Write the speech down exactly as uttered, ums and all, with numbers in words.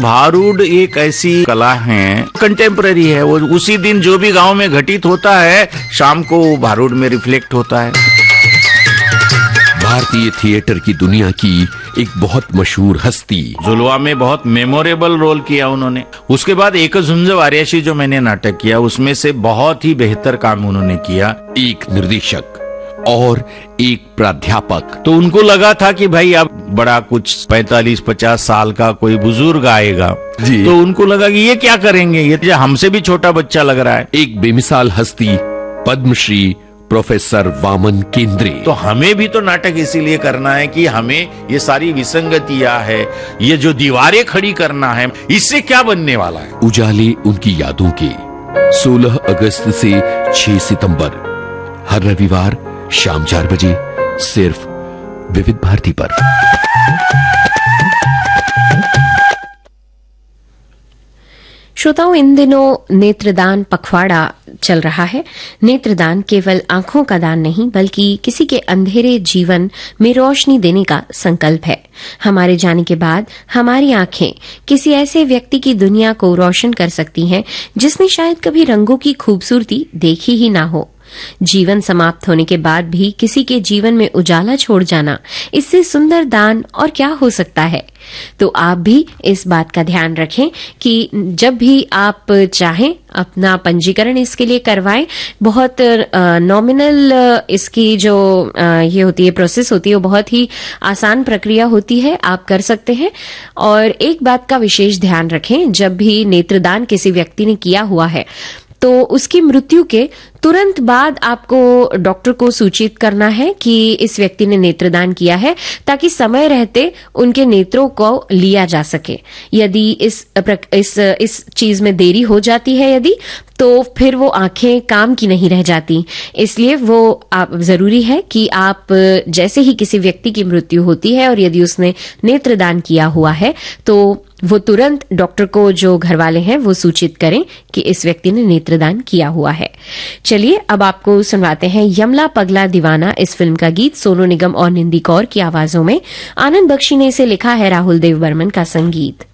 भारूड एक ऐसी कला है, कंटेम्पररी है। वो उसी दिन जो भी गांव में घटित होता है, शाम को भारूड में रिफ्लेक्ट होता है। भारतीय थिएटर की दुनिया की एक बहुत मशहूर हस्ती। जुलवा में बहुत मेमोरेबल रोल किया उन्होंने। उसके बाद एक झुंज वार्याशी जो मैंने नाटक किया, उसमें से बहुत ही बेहतर काम उन्होंने किया। एक निर्देशक और एक प्राध्यापक। तो उनको लगा था कि भाई अब बड़ा कुछ पैंतालीस पचास साल का कोई बुजुर्ग आएगा जी। तो उनको लगा कि ये क्या करेंगे, ये हमसे भी छोटा बच्चा लग रहा है। एक बेमिसाल हस्ती, पद्मश्री प्रोफेसर वामन केंद्रे। तो हमें भी तो नाटक इसीलिए करना है कि हमें ये सारी विसंगतियां है, ये जो दीवारें खड़ी करना है, इससे क्या बनने वाला है। उजाले उनकी यादों के सोलह अगस्त से छह सितंबर, हर रविवार शाम चार बजे, सिर्फ विविध भारती पर। श्रोताओं, इन दिनों नेत्रदान पखवाड़ा चल रहा है। नेत्रदान केवल आंखों का दान नहीं, बल्कि किसी के अंधेरे जीवन में रोशनी देने का संकल्प है। हमारे जाने के बाद हमारी आंखें किसी ऐसे व्यक्ति की दुनिया को रोशन कर सकती हैं जिसने शायद कभी रंगों की खूबसूरती देखी ही ना हो। जीवन समाप्त होने के बाद भी किसी के जीवन में उजाला छोड़ जाना, इससे सुंदर दान और क्या हो सकता है। तो आप भी इस बात का ध्यान रखें कि जब भी आप चाहें अपना पंजीकरण इसके लिए करवाएं। बहुत नॉमिनल इसकी जो आ, ये होती है प्रोसेस होती है, वो बहुत ही आसान प्रक्रिया होती है, आप कर सकते हैं। और एक बात का विशेष ध्यान रखें, जब भी नेत्रदान किसी व्यक्ति ने किया हुआ है तो उसकी मृत्यु के तुरंत बाद आपको डॉक्टर को सूचित करना है कि इस व्यक्ति ने नेत्रदान किया है, ताकि समय रहते उनके नेत्रों को लिया जा सके। यदि इस इस इस चीज में देरी हो जाती है यदि, तो फिर वो आंखें काम की नहीं रह जाती। इसलिए वो आप जरूरी है कि आप जैसे ही किसी व्यक्ति की मृत्यु होती है और यदि उसने नेत्रदान किया हुआ है, तो वो तुरंत डॉक्टर को, जो घर वाले हैं, वो सूचित करें कि इस व्यक्ति ने नेत्रदान किया हुआ है। चलिए अब आपको सुनवाते हैं यमला पगला दीवाना, इस फिल्म का गीत सोनू निगम और निंदी कौर की आवाजों में। आनंद बख्शी ने इसे लिखा है, राहुल देव बर्मन का संगीत।